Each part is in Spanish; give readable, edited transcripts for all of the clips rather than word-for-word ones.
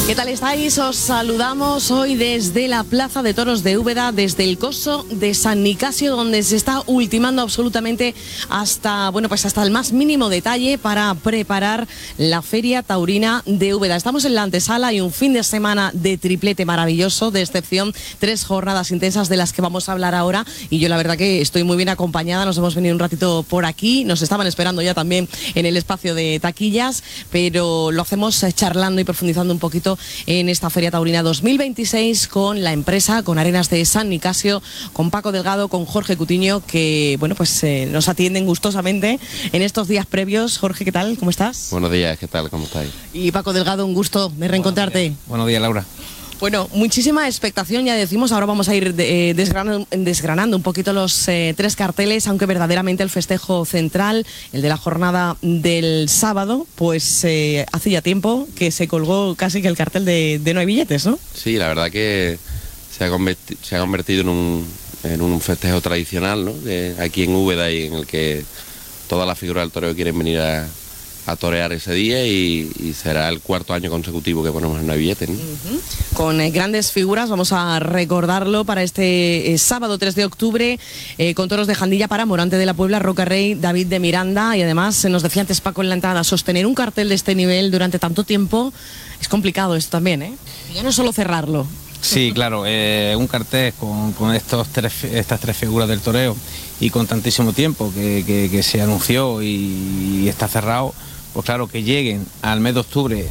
¿Qué tal estáis? Os saludamos hoy desde la Plaza de Toros de Úbeda, desde el coso de San Nicasio, donde se está ultimando absolutamente hasta el más mínimo detalle para preparar la Feria Taurina de Úbeda. Estamos en la antesala y un fin de semana de triplete maravilloso, de excepción, 3 jornadas intensas de las que vamos a hablar ahora, y yo la verdad que estoy muy bien acompañada. Nos hemos venido un ratito por aquí, nos estaban esperando ya también en el espacio de taquillas, pero lo hacemos charlando y profundizando un poquito en esta Feria Taurina 2026 con la empresa, con Arenas de San Nicasio, con Paco Delgado, con Jorge Cutiño, que nos atienden gustosamente en estos días previos. Jorge, ¿qué tal? ¿Cómo estás? Buenos días, ¿qué tal? ¿Cómo estáis? Y Paco Delgado, un gusto de reencontrarte. Buenos días, Laura. Bueno, muchísima expectación, ya decimos. Ahora vamos a ir desgranando un poquito los 3 carteles, aunque verdaderamente el festejo central, el de la jornada del sábado, pues hace ya tiempo que se colgó casi que el cartel de no hay billetes, ¿no? Sí, la verdad que se ha convertido en un festejo tradicional, ¿no? Aquí en Úbeda, y en el que todas las figuras del toreo quieren venir a torear ese día, y será el 4º año consecutivo que ponemos en No hay billetes, ¿no? Con grandes figuras, vamos a recordarlo para este sábado 3 de octubre, con toros de Jandilla para Morante de la Puebla, Roca Rey, David de Miranda, y además nos decía antes Paco en la entrada, sostener un cartel de este nivel durante tanto tiempo es complicado esto también, ¿eh? Ya no es solo cerrarlo. Sí, claro, un cartel con estas 3 figuras del toreo y con tantísimo tiempo que se anunció y está cerrado. Pues claro, que lleguen al mes de octubre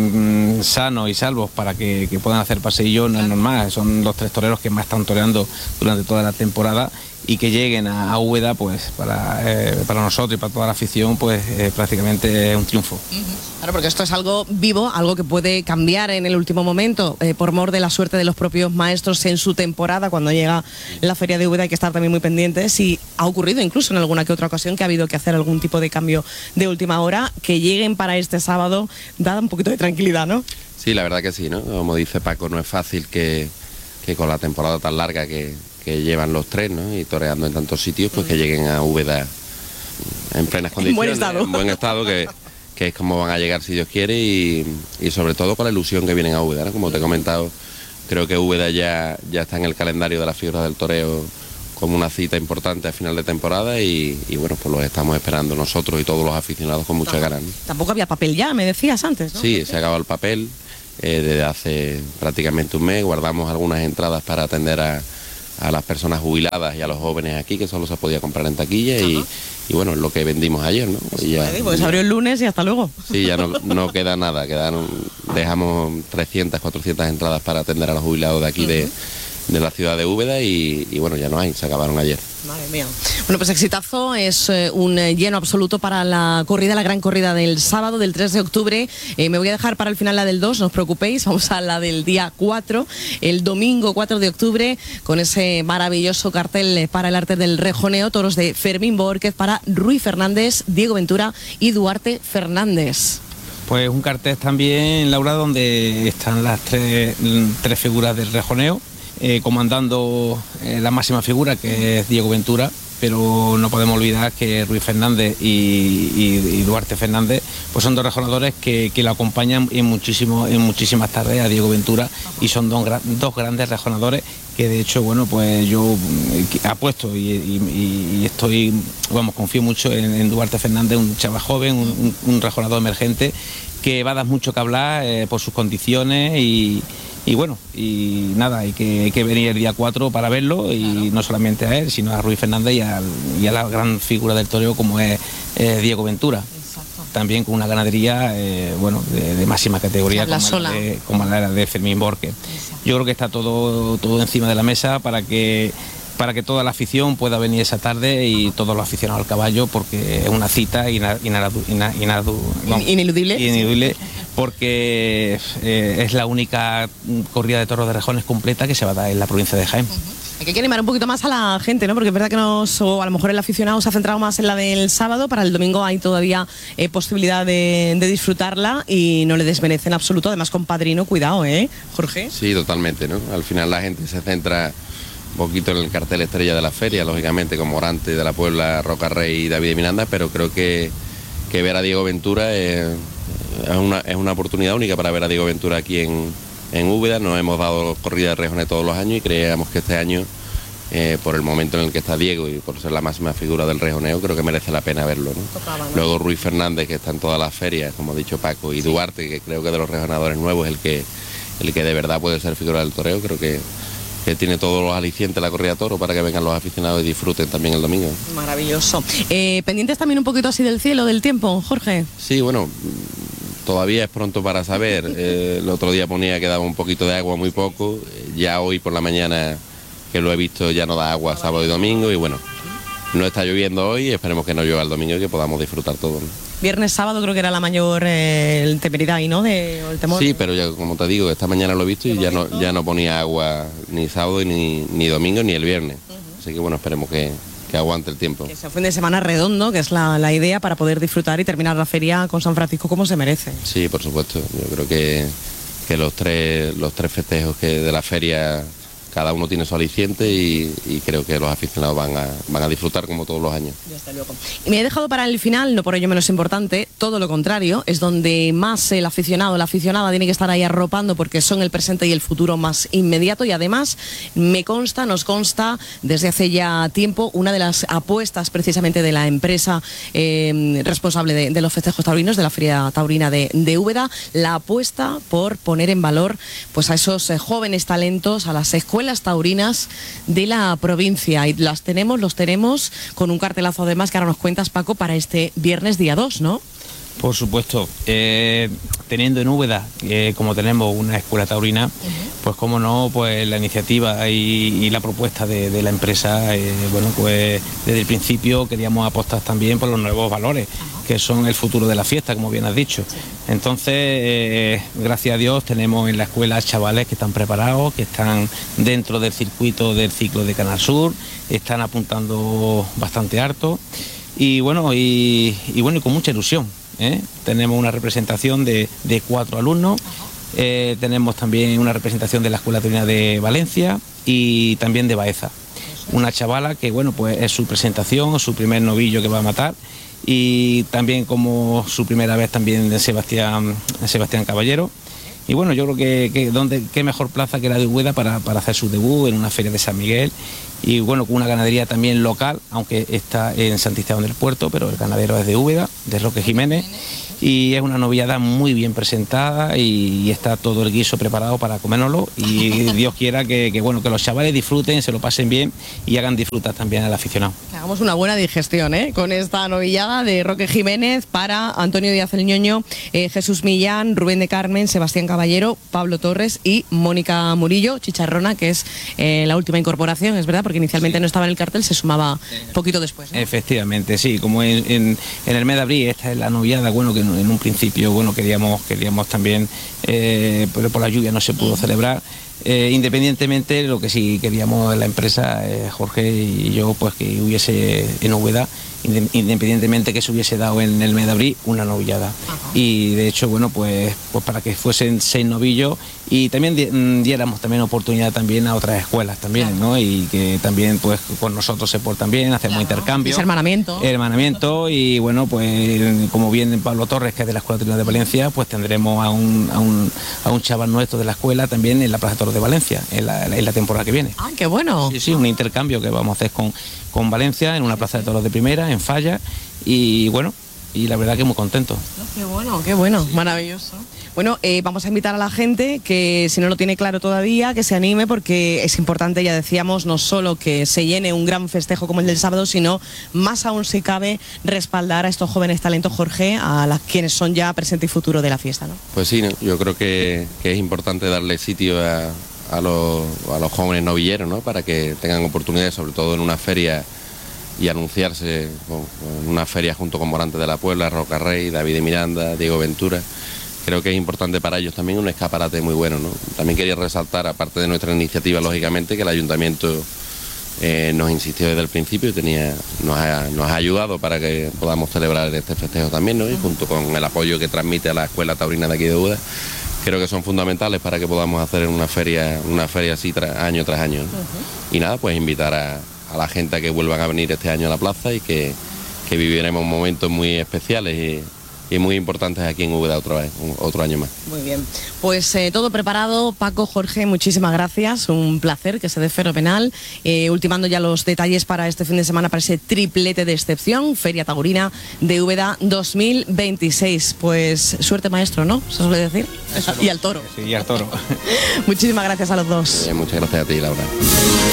sanos y salvos para que puedan hacer paseillo no es normal. Son los 3 toreros que más están toreando durante toda la temporada, y que lleguen a Úbeda, pues para nosotros y para toda la afición, pues prácticamente es un triunfo. Claro, porque esto es algo vivo, algo que puede cambiar en el último momento, por mor de la suerte de los propios maestros en su temporada. Cuando llega la Feria de Úbeda hay que estar también muy pendientes, y ha ocurrido incluso en alguna que otra ocasión que ha habido que hacer algún tipo de cambio de última hora. Que lleguen para este sábado da un poquito de tranquilidad, ¿no? Sí, la verdad que sí, ¿no? Como dice Paco, no es fácil que con la temporada tan larga que llevan los 3, ¿no? Y toreando en tantos sitios, pues que lleguen a Úbeda en plenas condiciones, en buen estado, que es como van a llegar si Dios quiere, y sobre todo con la ilusión que vienen a Úbeda, ¿no? Como te he comentado, creo que Úbeda ya está en el calendario de las figuras del toreo como una cita importante a final de temporada, y bueno, pues los estamos esperando nosotros y todos los aficionados con muchas ganas, ¿no? Tampoco había papel ya, me decías antes, ¿no? Sí, se ha acabado el papel desde hace prácticamente un mes. Guardamos algunas entradas para atender a las personas jubiladas y a los jóvenes aquí, que solo se podía comprar en taquilla, y bueno, es lo que vendimos ayer, ¿no? Pues abrió el lunes y hasta luego. Sí, ya no queda nada, dejamos 300, 400 entradas para atender a los jubilados de aquí de la ciudad de Úbeda, y bueno, ya no hay, se acabaron ayer. Madre mía. Bueno, pues exitazo, es un lleno absoluto para la gran corrida del sábado, del 3 de octubre. Me voy a dejar para el final la del 2, no os preocupéis, vamos a la del día 4, el domingo 4 de octubre, con ese maravilloso cartel para el arte del rejoneo, toros de Fermín Borquez para Rui Fernández, Diego Ventura y Duarte Fernández. Pues un cartel también, Laura, donde están las 3 figuras del rejoneo, comandando la máxima figura, que es Diego Ventura, pero no podemos olvidar que Rui Fernández y Duarte Fernández pues son 2 rejonadores que lo acompañan en muchísimas tardes a Diego Ventura, y son dos grandes rejonadores que de hecho, bueno, pues yo apuesto y estoy, confío mucho en Duarte Fernández, un chaval joven, un rejonador emergente que va a dar mucho que hablar por sus condiciones, y bueno, y nada, hay que venir el día 4 para verlo, y no solamente a él, sino a Rui Fernández y a la gran figura del toreo como es Diego Ventura. Exacto. También con una ganadería de máxima categoría, como la de Fermín Borquez. Yo creo que está todo encima de la mesa para que toda la afición pueda venir esa tarde, y todos los aficionados al caballo, porque es una cita ineludible, porque es la única corrida de toros de rejones completa que se va a dar en la provincia de Jaén. Hay que animar un poquito más a la gente, ¿no? Porque es verdad que o a lo mejor el aficionado se ha centrado más en la del sábado. Para el domingo hay todavía posibilidad de disfrutarla, y no le desmerece en absoluto. Además, con padrino, cuidado, Jorge. Sí, totalmente, ¿no? Al final la gente se centra un poquito en el cartel estrella de la feria, lógicamente, con Morante de la Puebla, Roca Rey y David de Miranda, pero creo que ver a Diego Ventura es es una oportunidad única para ver a Diego Ventura aquí en Úbeda. Nos hemos dado corrida de rejones todos los años y creíamos que este año, por el momento en el que está Diego y por ser la máxima figura del rejoneo, creo que merece la pena verlo, ¿no? Tocaba, ¿no? Luego Ruiz Fernández, que está en todas las ferias, como ha dicho Paco, y Duarte, que creo que de los rejonadores nuevos es el que de verdad puede ser figura del toreo. Creo que tiene todos los alicientes la corrida de toro para que vengan los aficionados y disfruten también el domingo. Maravilloso. Pendientes también un poquito así del cielo, del tiempo, Jorge. Sí, bueno, todavía es pronto para saber. El otro día ponía que daba un poquito de agua, muy poco. Ya hoy por la mañana, que lo he visto, ya no da agua sábado y domingo. Y bueno, no está lloviendo hoy, esperemos que no llueva el domingo y que podamos disfrutar todo, ¿no? Viernes, sábado creo que era la mayor temeridad ahí, ¿no? O el temor. Sí, pero ya, como te digo, esta mañana lo he visto y ya no ponía agua ni sábado ni domingo ni el viernes. Así que bueno, esperemos que aguante el tiempo. Que sea un fin de semana redondo, que es la idea para poder disfrutar y terminar la feria con San Francisco como se merece. Sí, por supuesto. Yo creo que los tres festejos de la feria, cada uno tiene su aliciente y creo que los aficionados van a disfrutar como todos los años. Desde luego. Y me he dejado para el final, no por ello menos importante, todo lo contrario, es donde más el aficionado, la aficionada tiene que estar ahí arropando porque son el presente y el futuro más inmediato y además nos consta desde hace ya tiempo una de las apuestas precisamente de la empresa responsable de los festejos taurinos, de la Feria Taurina de Úbeda, la apuesta por poner en valor pues a esos jóvenes talentos, a las escuelas taurinas de la provincia y los tenemos con un cartelazo además que ahora nos cuentas, Paco, para este viernes día 2, ¿no? Por supuesto, teniendo en Úbeda, como tenemos una escuela taurina, pues cómo no, pues la iniciativa y la propuesta de la empresa, bueno, pues desde el principio queríamos apostar también por los nuevos valores, que son el futuro de la fiesta, como bien has dicho. Entonces, gracias a Dios, tenemos en la escuela chavales que están preparados, que están dentro del circuito del ciclo de Canal Sur, están apuntando bastante harto y bueno, y con mucha ilusión. Tenemos una representación de 4 alumnos, tenemos también una representación de la Escuela Taurina de Valencia y también de Baeza. Una chavala que bueno, pues es su presentación, su primer novillo que va a matar y también como su primera vez también de Sebastián Caballero. Y bueno, yo creo que qué mejor plaza que la de Úbeda para hacer su debut en una feria de San Miguel y bueno, con una ganadería también local, aunque está en Santisteban del Puerto, pero el ganadero es de Úbeda, de Roque Jiménez, y es una novillada muy bien presentada y está todo el guiso preparado para comérnoslo y Dios quiera que los chavales disfruten, se lo pasen bien y hagan disfrutar también al aficionado. Que hagamos una buena digestión, con esta novillada de Roque Jiménez para Antonio Díaz el Ñoño, Jesús Millán, Rubén de Carmen, Sebastián Caballero, Pablo Torres y Mónica Murillo, Chicharrona, que es la última incorporación, es verdad, porque inicialmente no estaba en el cartel, se sumaba poquito después, ¿no? Efectivamente, sí, como en el mes de abril, esta es la novillada, bueno, que en un principio, bueno, queríamos también, pero por la lluvia no se pudo celebrar. Independientemente, lo que sí queríamos la empresa, Jorge y yo, pues que hubiese en Úbeda, independientemente que se hubiese dado en el mes de abril, una novillada. Y de hecho, bueno, pues para que fuesen 6 novillos y también diéramos también oportunidad también a otras escuelas también, ¿no? Y que también pues con nosotros se portan bien, hacemos intercambio. Hermanamiento y bueno, pues como bien Pablo Torres, que es de la Escuela Taurina de Valencia, pues tendremos a un chaval nuestro de la escuela también en la Plaza de Toros de Valencia, en la temporada que viene. ¡Ah, qué bueno! Sí, un intercambio que vamos a hacer con Valencia en una Plaza de Toros de primera, en Falla, y bueno, y la verdad que muy contento. Qué bueno, maravilloso. Bueno, vamos a invitar a la gente que si no lo tiene claro todavía, que se anime porque es importante, ya decíamos, no solo que se llene un gran festejo como el del sábado, sino más aún si cabe respaldar a estos jóvenes talentos, Jorge, a quienes son ya presente y futuro de la fiesta, ¿no? Pues sí, ¿no? Yo creo que es importante darle sitio a los jóvenes novilleros, ¿no? Para que tengan oportunidades, sobre todo en una feria, y anunciarse en una feria junto con Morante de la Puebla, Roca Rey, David de Miranda, Diego Ventura. Creo que es importante para ellos también, un escaparate muy bueno, ¿no? También quería resaltar, aparte de nuestra iniciativa, lógicamente, que el ayuntamiento nos insistió desde el principio y nos ha ayudado para que podamos celebrar este festejo también, ¿no? Y junto con el apoyo que transmite a la Escuela Taurina de aquí de Úbeda, creo que son fundamentales para que podamos hacer una feria así año tras año, ¿no? Y nada, pues invitar a la gente a que vuelvan a venir este año a la plaza y que viviremos momentos muy especiales y muy importantes aquí en Úbeda otro año más. Muy bien, pues todo preparado. Paco, Jorge, muchísimas gracias, un placer, que se dé fenomenal. Ultimando ya los detalles para este fin de semana, para ese triplete de excepción, Feria Taurina de Úbeda 2026. Pues suerte, maestro, ¿no? ¿Se suele decir? Eso Y al toro. Sí, y al toro. Muchísimas gracias a los dos. Muchas gracias a ti, Laura.